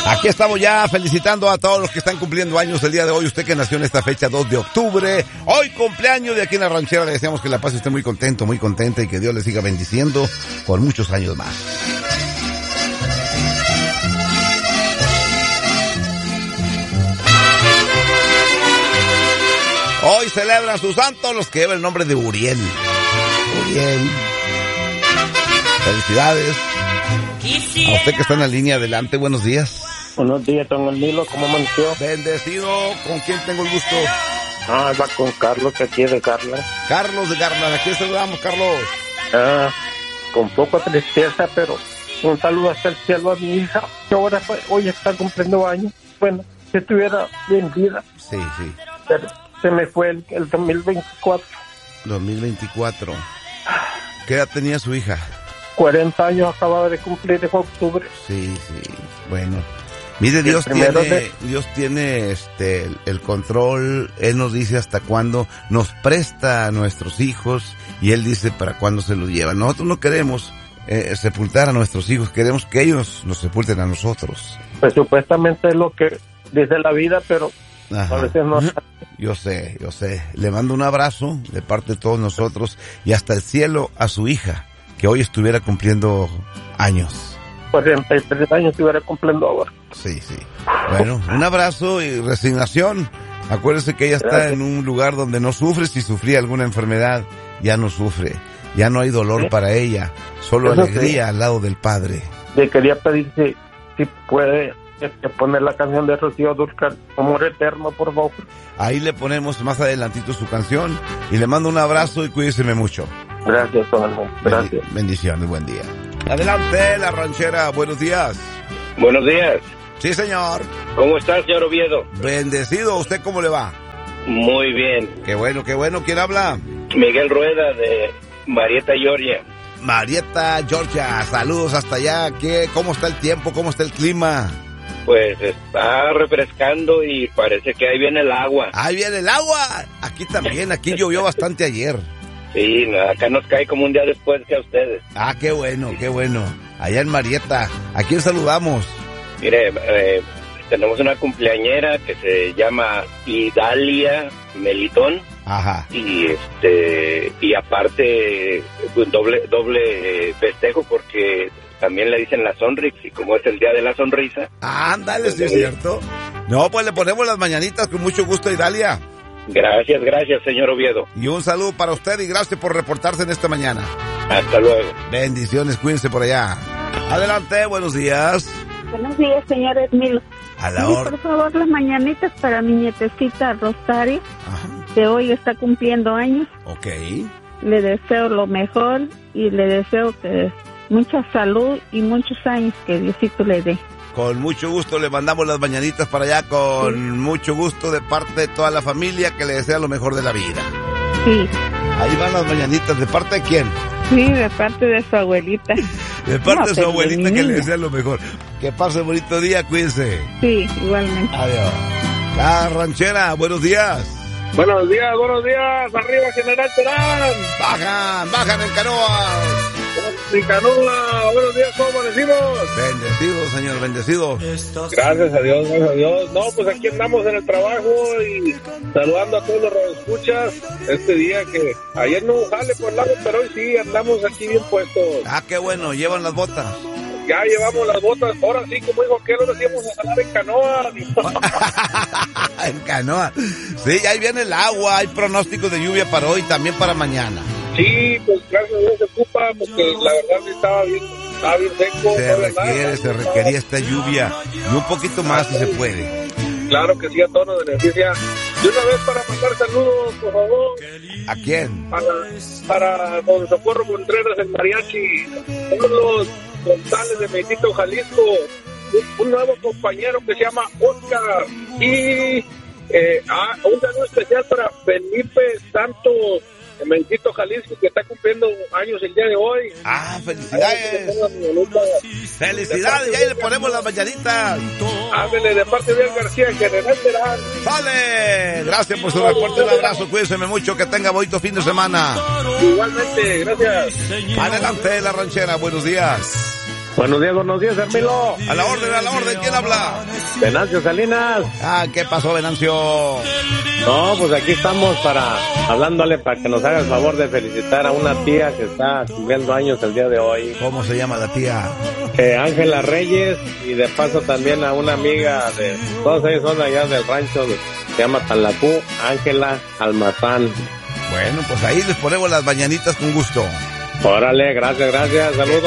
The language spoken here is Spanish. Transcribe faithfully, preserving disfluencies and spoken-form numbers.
Aquí estamos ya felicitando a todos los que están cumpliendo años el día de hoy. Usted que nació en esta fecha, dos de octubre. Hoy cumpleaños de aquí en la ranchera. Le deseamos que la pase usted muy contento, muy contenta y que Dios le siga bendiciendo por muchos años más. Hoy celebran sus santos los que llevan el nombre de Uriel. Uriel. Felicidades. A usted que está en la línea, adelante, buenos días. Buenos días, don Nilo, ¿cómo amaneció? Bendecido, ¿con quién tengo el gusto? Ah, va con Carlos, que aquí es de Garland. Carlos de Garland, aquí saludamos, Carlos. Ah, con poca tristeza, pero un saludo hasta el cielo a mi hija, que ahora hoy está cumpliendo años. Bueno, si estuviera bien vida. Sí, sí. Pero se me fue el, el dos mil veinticuatro. dos mil veinticuatro. ¿Qué edad tenía su hija? cuarenta años acababa de cumplir en octubre. Sí, sí, bueno. Mire, Dios tiene, de... Dios tiene este el, el control. Él nos dice hasta cuándo nos presta a nuestros hijos y Él dice para cuándo se los lleva. Nosotros no queremos eh, sepultar a nuestros hijos, queremos que ellos nos sepulten a nosotros. Pues supuestamente es lo que dice la vida, pero Ajá. a veces no. Yo sé, yo sé. Le mando un abrazo de parte de todos nosotros y hasta el cielo a su hija, que hoy estuviera cumpliendo años. cuarenta y tres años estuviera cumpliendo ahora. Sí, sí. Bueno, un abrazo y resignación. Acuérdese que ella está Gracias. En un lugar donde no sufre. Si sufría alguna enfermedad, ya no sufre. Ya no hay dolor ¿Sí? para ella. Solo Eso alegría sí. al lado del Padre. Le quería pedir si, si puede poner la canción de Rocío Dúrcal, Amor Eterno, por favor. Ahí le ponemos más adelantito su canción. Y le mando un abrazo y cuídeseme mucho. Gracias, don Alfonso. Gracias. Bendiciones, buen día. Adelante, la ranchera. Buenos días. Buenos días. Sí, señor. ¿Cómo está, señor Oviedo? Bendecido. ¿Usted cómo le va? Muy bien. Qué bueno, qué bueno. ¿Quién habla? Miguel Rueda, de Marietta, Georgia. Marietta, Georgia. Saludos hasta allá. ¿Qué? ¿Cómo está el tiempo? ¿Cómo está el clima? Pues está refrescando y parece que ahí viene el agua. ¡Ahí viene el agua! Aquí también. Aquí llovió bastante ayer. Sí, acá nos cae como un día después que a ustedes. Ah, qué bueno, qué bueno. Allá en Marietta. ¿A quién saludamos? Mire, eh, tenemos una cumpleañera que se llama Idalia Melitón. Ajá. Y este y aparte pues, doble doble festejo porque también le dicen la Sonrix y como es el día de la sonrisa. Ah, ándale, sí es cierto. No, pues le ponemos las mañanitas con mucho gusto, Idalia. Gracias, gracias, señor Oviedo. Y un saludo para usted y gracias por reportarse en esta mañana. Hasta luego. Bendiciones, cuídense por allá. Adelante, buenos días. Buenos días, señor Edmilo. A la sí, hora. por favor, las mañanitas para mi nietecita Rosario, Ajá. que hoy está cumpliendo años. Ok. Le deseo lo mejor y le deseo que mucha salud y muchos años que Diosito le dé. Con mucho gusto le mandamos las mañanitas para allá, con sí. mucho gusto de parte de toda la familia que le desea lo mejor de la vida. Sí. Ahí van las mañanitas, ¿de parte de quién? Sí, de parte de su abuelita. De parte no, de su abuelita de que le desea lo mejor. Que pase un bonito día, cuídense. Sí, igualmente. Adiós. La ranchera, buenos días. Buenos días, buenos días. Arriba, General Terán. Bajan, bajan en canoa. En canoa. Buenos días, ¿cómo amanecimos? Bendecidos, señor, bendecidos. Gracias a Dios, gracias a Dios. No, pues aquí andamos en el trabajo y saludando a todos los radioescuchas. Este día que ayer no jale por el lado, pero hoy sí andamos aquí bien puestos. Ah, qué bueno, llevan las botas. Ya llevamos las botas, ahora sí, como dijo aquel, ahora sí vamos a jalar en canoa. En canoa. Sí, ahí viene el agua, hay pronóstico de lluvia para hoy, también para mañana. Sí, pues gracias a Dios se ocupa, porque la verdad estaba bien, estaba bien seco. Se requiere, nada, se requería esta lluvia, y un poquito más si se puede. Claro que sí, a tono de beneficia. De una vez para mandar saludos, por favor. ¿A quién? Para, para Don Socorro Contreras, el mariachi. Carlos González de Medito, Jalisco. Un, un nuevo compañero que se llama Oscar. Y eh, ah, un saludo especial para Felipe Santos, de Medito, Jalisco, que está cumpliendo años el día de hoy. Ah, felicidades. Felicidades, y ahí le ponemos las mañanitas. Háblele de parte de García, General Terán. ¡Sale! Gracias por su reporte, un abrazo, cuídense mucho, que tenga bonito fin de semana. Igualmente, gracias. Adelante, la ranchera, buenos días. Buenos días, buenos días, Hermilo. A la orden, a la orden, ¿quién habla? Venancio Salinas. Ah, ¿qué pasó, Venancio? No, pues aquí estamos para, hablándole para que nos haga el favor de felicitar a una tía que está cumpliendo años el día de hoy. ¿Cómo se llama la tía? Eh, Ángela Reyes, y de paso también a una amiga de, todos ellos son allá del rancho, se llama Talacú, Ángela Almazán. Bueno, pues ahí les ponemos las mañanitas con gusto. Órale, gracias, gracias, saludos.